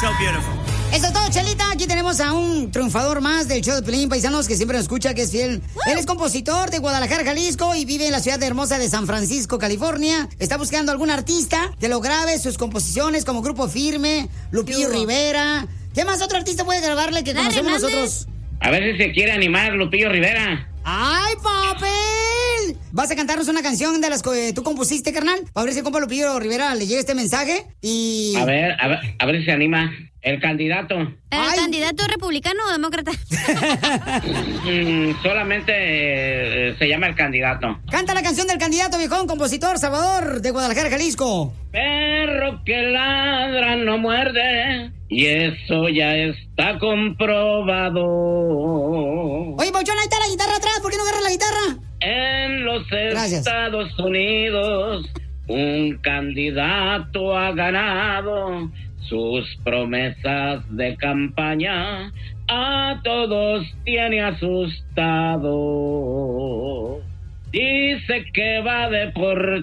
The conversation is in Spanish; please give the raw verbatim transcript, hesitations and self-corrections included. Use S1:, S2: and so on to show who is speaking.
S1: so beautiful.
S2: Eso es todo, Chelita. Aquí tenemos a un triunfador más del show de Pelín, paisanos, que siempre nos escucha, que es fiel. Él es compositor de Guadalajara, Jalisco, y vive en la ciudad hermosa de San Francisco, California. Está buscando algún artista que lo grabe sus composiciones como Grupo Firme, Lupillo Rivera. ¿Qué más otro artista puede grabarle que
S3: Dale,
S2: conocemos
S3: mande.
S2: nosotros?
S4: A ver si se quiere animar Lupillo Rivera.
S2: ¡Ay, papel! ¿Vas a cantarnos una canción de las que tú compusiste, carnal? Para ver si el compa Lupillo Rivera le llega este mensaje y...
S4: A ver, a ver, a ver si se anima. El candidato.
S3: ¿El
S2: Ay.
S3: candidato republicano o demócrata?
S4: Mm, solamente eh, se llama el candidato.
S2: Canta la canción del candidato, viejón, compositor, Salvador, de Guadalajara, Jalisco.
S4: Perro que ladra no muerde, y eso ya está comprobado.
S2: Oye, Pauchón, ahí está la guitarra atrás, ¿por qué no agarras la guitarra?
S4: En los
S2: Gracias.
S4: Estados Unidos, un candidato ha ganado sus promesas de campaña, a todos tiene asustado. Dice que va a deportar